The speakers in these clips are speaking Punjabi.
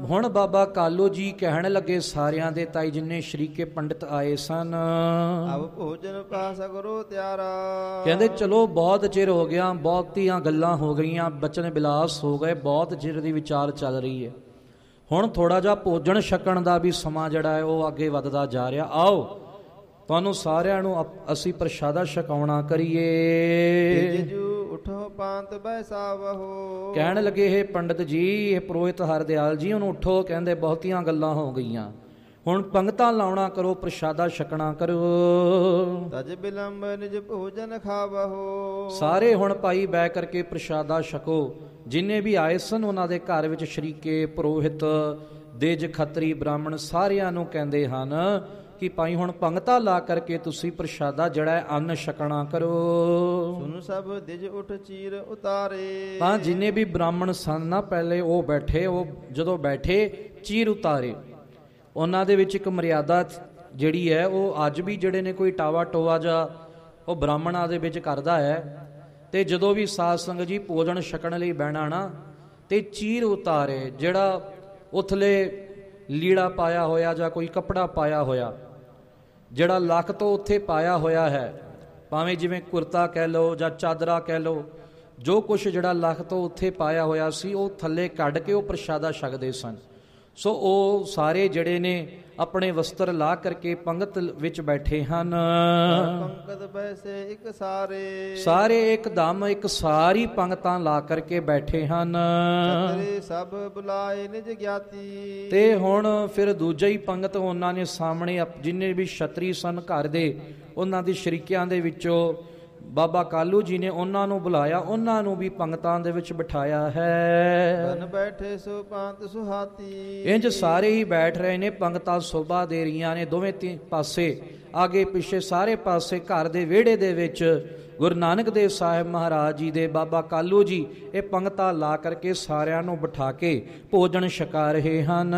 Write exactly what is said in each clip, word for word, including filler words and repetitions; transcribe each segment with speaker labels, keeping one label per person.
Speaker 1: ਹੁਣ ਬਾਬਾ ਕਾਲੂ ਜੀ ਕਹਿਣ ਲੱਗੇ ਸਾਰਿਆਂ ਦੇ ਤਾਈ ਜਿੰਨੇ ਸ਼ਰੀਕੇ ਪੰਡਿਤ ਆਏ ਸਨ,
Speaker 2: ਅਬ ਭੋਜਨ ਪਾ ਸਗਰੋ ਤਿਆਰਾ।
Speaker 1: ਕਹਿੰਦੇ ਚਲੋ ਬਹੁਤ ਚਿਰ ਹੋ ਗਿਆ, ਬਹੁਤੀਆਂ ਗੱਲਾਂ ਹੋ ਗਈਆਂ, ਬਚਨ ਬਿਲਾਸ ਹੋ ਗਏ, ਬਹੁਤ ਚਿਰ ਦੀ ਵਿਚਾਰ ਚੱਲ ਰਹੀ ਹੈ। ਹੁਣ ਥੋੜਾ ਜਿਹਾ ਭੋਜਨ ਛਕਣ ਦਾ ਵੀ ਸਮਾਂ ਜਿਹੜਾ ਹੈ ਉਹ ਅੱਗੇ ਵੱਧਦਾ ਜਾ ਰਿਹਾ। ਆਓ ਤੁਹਾਨੂੰ ਸਾਰਿਆਂ ਨੂੰ ਅਸੀਂ ਪ੍ਰਸ਼ਾਦਾ ਛਕਾਉਣਾ ਕਰੀਏ।
Speaker 2: ਉਠੋ ਪਾਂਤ ਬੈਸਾਵਹੋ।
Speaker 1: ਕਹਿਣ ਲੱਗੇ ਇਹ ਪੰਡਿਤ ਜੀ, ਇਹ ਪੁਰੋਹਿਤ ਹਰਦਿਆਲ ਜੀ, ਉਹਨੂੰ ਉਠੋ। ਕਹਿੰਦੇ ਬਹੁਤੀਆਂ ਗੱਲਾਂ ਹੋ ਗਈਆਂ, ਹੁਣ ਪੰਗਤਾਂ ਲਾਉਣਾ ਕਰੋ, ਪ੍ਰਸ਼ਾਦਾ ਛਕਣਾ ਕਰੋ।
Speaker 2: ਤਜ ਬਿਲੰਬ ਨਿਜ ਭੋਜਨ ਖਾਵਹੋ।
Speaker 1: ਸਾਰੇ ਹੁਣ ਭਾਈ ਬਹਿ ਕਰਕੇ ਪ੍ਰਸ਼ਾਦਾ ਛਕੋ। ਜਿੰਨੇ ਵੀ ਆਏ ਸਨ ਉਹਨਾਂ ਦੇ ਘਰ ਵਿੱਚ ਸ਼ਰੀਕੇ, ਪੁਰੋਹਿਤ, ਦੇਜ, ਖੱਤਰੀ, ਬ੍ਰਾਹਮਣ ਸਾਰਿਆਂ ਨੂੰ ਕਹਿੰਦੇ ਹਨ ਕਿ ਭਾਈ ਹੁਣ ਪੰਗਤਾਂ ਲਾ ਕਰਕੇ ਤੁਸੀਂ ਪ੍ਰਸ਼ਾਦਾ ਜਿਹੜਾ ਹੈ ਅੰਨ ਛਕਣਾ ਕਰੋ।
Speaker 2: ਸੁਨ ਸਭ ਦਿਜ ਉਠ ਚੀਰ ਉਤਾਰੇ।
Speaker 1: ਤਾਂ ਜਿੰਨੇ ਵੀ ਬ੍ਰਾਹਮਣ ਸਨ ਨਾ ਪਹਿਲੇ ਉਹ ਬੈਠੇ, ਉਹ ਜਦੋਂ ਬੈਠੇ ਚੀਰ ਉਤਾਰੇ। ਉਹਨਾਂ ਦੇ ਵਿੱਚ ਇੱਕ ਮਰਿਆਦਾ ਜਿਹੜੀ ਹੈ ਉਹ ਅੱਜ ਵੀ ਜਿਹੜੇ ਨੇ ਕੋਈ ਟਾਵਾ ਟੋਆ ਜਾਂ ਉਹ ਬ੍ਰਾਹਮਣਾਂ ਦੇ ਵਿੱਚ ਕਰਦਾ ਹੈ। ਤੇ ਜਦੋਂ ਵੀ ਸਾਧ ਸੰਗਤ ਜੀ ਭੋਜਨ ਛਕਣ ਲਈ ਬਹਿਣਾ ਨਾ ਤੇ ਚੀਰ ਉਤਾਰੇ, ਜਿਹੜਾ ਉਥਲੇ ਲੀੜਾ ਪਾਇਆ ਹੋਇਆ ਜਾਂ ਕੋਈ ਕੱਪੜਾ ਪਾਇਆ ਹੋਇਆ, ਜਿਹੜਾ ਲੱਕ ਤੋਂ ਉੱਥੇ ਪਾਇਆ ਹੋਇਆ ਹੈ, ਭਾਵੇਂ ਜਿਵੇਂ ਕੁਰਤਾ ਕਹਿ ਲਓ ਜਾਂ ਚਾਦਰਾ ਕਹਿ ਲਓ, ਜੋ ਕੁਛ ਜਿਹੜਾ ਲੱਕ ਤੋਂ ਉੱਥੇ ਪਾਇਆ ਹੋਇਆ ਸੀ ਉਹ ਥੱਲੇ ਕੱਢ ਕੇ ਉਹ ਪ੍ਰਸ਼ਾਦਾ ਛਕਦੇ ਸਨ। ਸੋ ਉਹ ਸਾਰੇ ਜਿਹੜੇ ਨੇ ਆਪਣੇ ਵਸਤਰ ਲਾ ਕਰਕੇ ਪੰਗਤ ਵਿੱਚ ਬੈਠੇ ਹਨ।
Speaker 2: ਪੰਕਤ ਬੈਸੇ ਇੱਕ ਸਾਰੇ।
Speaker 1: ਸਾਰੇ ਇੱਕਦਮ ਇੱਕ ਸਾਰੀ ਪੰਗਤਾਂ ਲਾ ਕਰਕੇ ਬੈਠੇ ਹਨ।
Speaker 2: ਛਤਰੀ ਸਭ ਬੁਲਾਏ ਨਿਜ ਗਿਆਤੀ।
Speaker 1: ਤੇ ਹੁਣ ਫਿਰ ਦੂਜਾ ਹੀ ਪੰਗਤ ਉਹਨਾਂ ਨੇ ਸਾਹਮਣੇ ਜਿੰਨੇ ਵੀ ਛਤਰੀ ਸਨ ਘਰ ਦੇ, ਉਹਨਾਂ ਦੀ ਸ਼ਰੀਕਿਆਂ ਦੇ ਵਿੱਚੋਂ ਬਾਬਾ ਕਾਲੂ ਜੀ ਨੇ ਉਹਨਾਂ ਨੂੰ ਬੁਲਾਇਆ, ਉਹਨਾਂ ਨੂੰ ਵੀ ਪੰਗਤਾਂ ਦੇ ਵਿੱਚ ਬਿਠਾਇਆ ਹੈ।
Speaker 2: ਬਨ ਬੈਠੇ ਸੋ ਪੰਤ ਸੁਹਾਤੀ।
Speaker 1: ਇੰਜ ਸਾਰੇ ਹੀ ਬੈਠ ਰਹੇ ਨੇ, ਪੰਗਤਾਂ ਸ਼ੋਭਾ ਦੇ ਰਹੀਆਂ ਨੇ ਦੋਵੇਂ ਤਿੰਨ ਪਾਸੇ, ਆਗੇ ਪਿੱਛੇ ਸਾਰੇ ਪਾਸੇ। ਘਰ ਦੇ ਵਿਹੜੇ ਦੇ ਵਿੱਚ ਗੁਰੂ ਨਾਨਕ ਦੇਵ ਸਾਹਿਬ ਮਹਾਰਾਜ ਜੀ ਦੇ ਬਾਬਾ ਕਾਲੂ ਜੀ ਇਹ ਪੰਗਤਾਂ ਲਾ ਕਰਕੇ ਸਾਰਿਆਂ ਨੂੰ ਬਿਠਾ ਕੇ ਭੋਜਨ ਛਕਾ ਰਹੇ ਹਨ।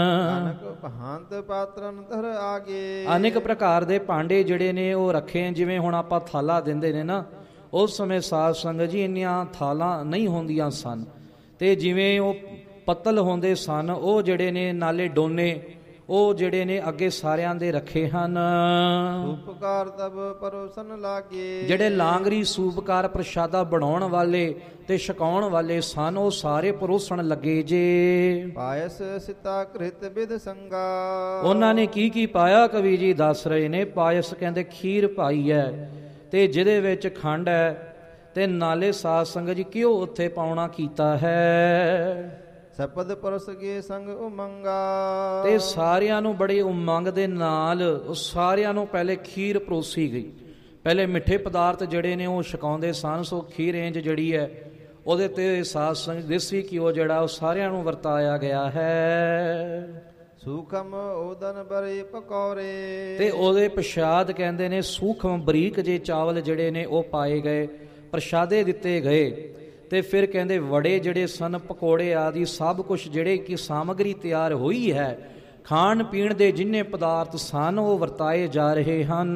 Speaker 2: ਭਾਂਤ ਪਾਤਰਨ ਧਰ ਆਗੇ।
Speaker 1: ਅਨੇਕ ਪ੍ਰਕਾਰ ਦੇ ਭਾਂਡੇ ਜਿਹੜੇ ਨੇ ਉਹ ਰੱਖੇ, ਜਿਵੇਂ ਹੁਣ ਆਪਾਂ ਥਾਲਾ ਦਿੰਦੇ ਨੇ ਨਾ, ਉਸ ਸਮੇਂ ਸਾਧ ਸੰਗਤ ਜੀ ਇੰਨੀਆਂ ਥਾਲਾਂ ਨਹੀਂ ਹੁੰਦੀਆਂ ਸਨ, ਤੇ ਜਿਵੇਂ ਉਹ ਪੱਤਲ ਹੁੰਦੇ ਸਨ ਉਹ ਜਿਹੜੇ ਨੇ ਨਾਲੇ ਡੋਨੇ ਉਹ ਜਿਹੜੇ ਨੇ ਅੱਗੇ ਸਾਰਿਆਂ ਦੇ ਰੱਖੇ ਹਨ।
Speaker 2: ਸੂਪਕਾਰ ਤਬ ਪਰੋਸਨ ਲਾਗੇ।
Speaker 1: ਜਿਹੜੇ ਲਾਂਗਰੀ ਸੂਪਕਾਰ ਪ੍ਰਸ਼ਾਦਾ ਬਣਾਉਣ ਵਾਲੇ ਤੇ ਛਕਾਉਣ ਵਾਲੇ ਸਨ ਉਹ ਸਾਰੇ ਪਰੋਸਣ ਲੱਗੇ ਜੇ।
Speaker 2: ਪਾਇਸ ਸਿਤਾ ਕ੍ਰਿਤ ਬਿਦ ਸੰਗਾ।
Speaker 1: ਉਹਨਾਂ ਨੇ ਕੀ ਕੀ ਪਾਇਆ ਕਵੀ ਜੀ ਦੱਸ ਰਹੇ ਨੇ। ਪਾਇਸ ਕਹਿੰਦੇ ਖੀਰ ਪਾਈ ਹੈ ਤੇ ਜਿਹਦੇ ਵਿੱਚ ਖੰਡ ਹੈ, ਤੇ ਨਾਲੇ ਸਾਧ ਸੰਗਤ ਜੀ ਘਿਓ ਉੱਥੇ ਪਾਉਣਾ ਕੀਤਾ ਹੈ।
Speaker 2: ਸਪਦ ਪਰਸ ਕੇ ਸੰਗ ਉਮੰਗਾ।
Speaker 1: ਤੇ ਸਾਰਿਆਂ ਨੂੰ ਬੜੇ ਉਮੰਗ ਦੇ ਨਾਲ ਉਹ ਸਾਰਿਆਂ ਨੂੰ ਪਹਿਲੇ ਖੀਰ ਪਰੋਸੀ ਗਈ। ਪਹਿਲੇ ਮਿੱਠੇ ਪਦਾਰਥ ਜਿਹੜੇ ਨੇ ਉਹ ਛਕਾਉਂਦੇ ਸਨ, ਸੋ ਖੀਰ ਇੰਜ ਜਿਹੜੀ ਹੈ ਉਹਦੇ ਤੇ ਸਾਧ ਸੰਗਤ ਦੇਸੀ ਘਿਓ ਜਿਹੜਾ ਉਹ ਸਾਰਿਆਂ ਨੂੰ ਵਰਤਾਇਆ ਗਿਆ ਹੈ।
Speaker 2: ਸੂਖਮ ਉਦਨ ਬਰੇ ਪਕੌੜੇ। ਤੇ
Speaker 1: ਉਹਦੇ ਪ੍ਰਸ਼ਾਦ ਕਹਿੰਦੇ ਨੇ ਸੂਖਮ ਬਰੀਕ ਜੇ ਚਾਵਲ ਜਿਹੜੇ ਨੇ ਉਹ ਪਾਏ ਗਏ, ਪ੍ਰਸ਼ਾਦੇ ਦਿੱਤੇ ਗਏ। ਤੇ ਫਿਰ ਕਹਿੰਦੇ ਵੜੇ ਜਿਹੜੇ ਸਨ, ਪਕੌੜੇ ਆਦਿ ਸਭ ਕੁਛ ਜਿਹੜੇ ਕਿ ਸਾਮਗਰੀ ਤਿਆਰ ਹੋਈ ਹੈ, ਖਾਣ ਪੀਣ ਦੇ ਜਿੰਨੇ ਪਦਾਰਥ ਸਨ ਉਹ ਵਰਤਾਏ ਜਾ ਰਹੇ ਹਨ।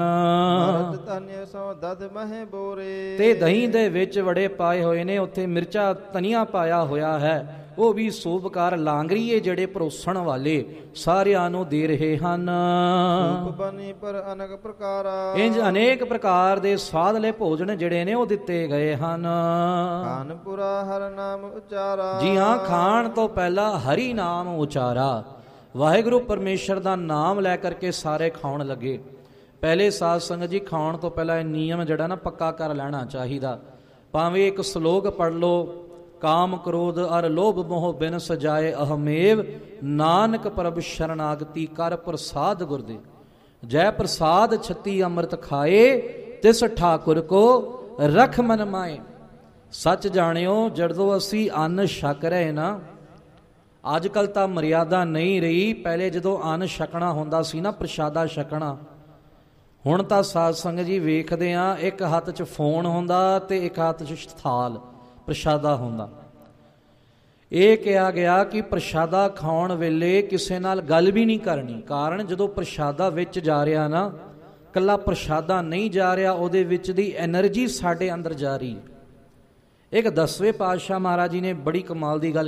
Speaker 1: ਤੇ ਦਹੀਂ ਦੇ ਵਿੱਚ ਵੜੇ ਪਾਏ ਹੋਏ ਨੇ, ਉੱਥੇ ਮਿਰਚਾ ਧਨੀਆ ਪਾਇਆ ਹੋਇਆ ਹੈ, ਉਹ ਵੀ ਸੂਬਕਾਰ ਲਾਂਗਰੀਏ ਜਿਹੜੇ ਪਰੋਸਣ ਵਾਲੇ ਸਾਰਿਆਂ ਨੂੰ ਦੇ ਰਹੇ ਹਨ। ਇੰਜ ਅਨੇਕ ਪ੍ਰਕਾਰ ਦੇ ਸਵਾਦਲੇ ਭੋਜਨ ਜਿਹੜੇ ਨੇ ਉਹ ਦਿੱਤੇ ਗਏ ਹਨ।
Speaker 2: ਖਾਨਪੁਰਾ ਹਰ ਨਾਮ ਉਚਾਰਾ।
Speaker 1: ਜੀ ਹਾਂ, ਖਾਣ ਤੋਂ ਪਹਿਲਾਂ ਹਰੀ ਨਾਮ ਉਚਾਰਾ, ਵਾਹਿਗੁਰੂ ਪਰਮੇਸ਼ਰ ਦਾ ਨਾਮ ਲੈ ਕਰਕੇ ਸਾਰੇ ਖਾਣ ਲੱਗੇ। ਪਹਿਲੇ ਸਾਧ ਸੰਗਤ ਜੀ ਖਾਣ ਤੋਂ ਪਹਿਲਾਂ ਇਹ ਨਿਯਮ ਜਿਹੜਾ ਨਾ ਪੱਕਾ ਕਰ ਲੈਣਾ ਚਾਹੀਦਾ। ਭਾਵੇਂ ਇੱਕ ਸ਼ਲੋਕ ਪੜ੍ਹ ਲਓ, ਕਾਮ ਕ੍ਰੋਧ ਅਰ ਲੋਭ ਮੋਹ ਬਿਨ ਸਜਾਏ ਅਹਮੇਵ, ਨਾਨਕ ਪ੍ਰਭ ਸ਼ਰਨਾਗਤੀ ਕਰ ਪ੍ਰਸਾਦ ਗੁਰਦੇ। ਜੈ ਪ੍ਰਸਾਦ ਛਤੀ ਅੰਮ੍ਰਿਤ ਖਾਏ, ਤਿਸ ਠਾਕੁਰ ਕੋ ਰਖ ਮਨ ਮਾਏ। ਸੱਚ ਜਾਣਿਓ, ਜਦੋਂ ਅਸੀਂ ਅੰਨ ਛਕ ਰਹੇ ਨਾ, ਅੱਜ ਕੱਲ੍ਹ ਤਾਂ ਮਰਿਆਦਾ ਨਹੀਂ ਰਹੀ। ਪਹਿਲੇ ਜਦੋਂ ਅੰਨ ਛਕਣਾ ਹੁੰਦਾ ਸੀ ਨਾ, ਪ੍ਰਸ਼ਾਦਾ ਛਕਣਾ, ਹੁਣ ਤਾਂ ਸਾਧ ਸੰਗਤ ਜੀ ਵੇਖਦੇ ਹਾਂ ਇੱਕ ਹੱਥ 'ਚ ਫੋਨ ਹੁੰਦਾ ਤੇ ਇੱਕ ਹੱਥ 'ਚ ਥਾਲ ਪ੍ਰਸ਼ਾਦਾ ਹੁੰਦਾ। ਇਹ ਕਿਹਾ ਗਿਆ ਕਿ ਪ੍ਰਸ਼ਾਦਾ ਖਾਣ ਵੇਲੇ ਕਿਸੇ ਨਾਲ ਗੱਲ ਵੀ ਨਹੀਂ ਕਰਨੀ। ਕਾਰਨ ਜਦੋਂ ਪ੍ਰਸ਼ਾਦਾ ਵਿੱਚ ਜਾ ਰਿਹਾ ਨਾ, ਇਕੱਲਾ ਪ੍ਰਸ਼ਾਦਾ ਨਹੀਂ ਜਾ ਰਿਹਾ, ਉਹਦੇ ਵਿੱਚ ਦੀ ਐਨਰਜੀ ਸਾਡੇ ਅੰਦਰ ਜਾ ਰਹੀ। ਇੱਕ ਦਸਵੇਂ ਪਾਤਸ਼ਾਹ ਮਹਾਰਾਜ ਜੀ ਨੇ ਬੜੀ ਕਮਾਲ ਦੀ ਗੱਲ